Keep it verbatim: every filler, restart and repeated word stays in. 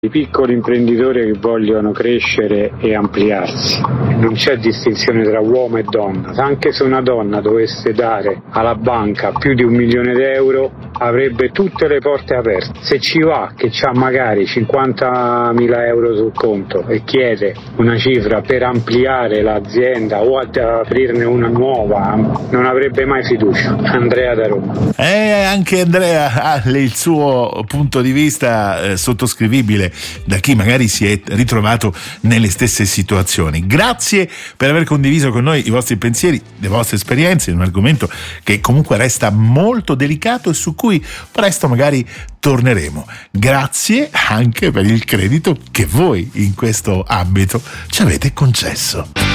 I piccoli imprenditori che vogliono crescere e ampliarsi. Non c'è distinzione tra uomo e donna. Anche se una donna dovesse dare alla banca più di un milione d'euro, avrebbe tutte le porte aperte. Se ci va, che ha magari cinquantamila euro sul conto e chiede una cifra per ampliare l'azienda o ad aprirne una nuova, non avrebbe mai fiducia. Andrea da Roma. Eh, anche Andrea ha il suo punto di vista eh, sottoscrivibile da chi magari si è ritrovato nelle stesse situazioni. Grazie per aver condiviso con noi i vostri pensieri, le vostre esperienze in un argomento che comunque resta molto delicato e su cui presto magari torneremo. Grazie anche per il credito che voi in questo ambito ci avete concesso.